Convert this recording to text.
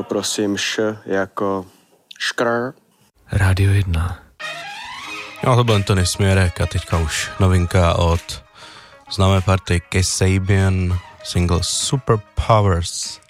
prosím š jako škr. Rádio 1. No to byl Anthony Směrek a teďka už novinka od známé party Kasabian, single Superpowers.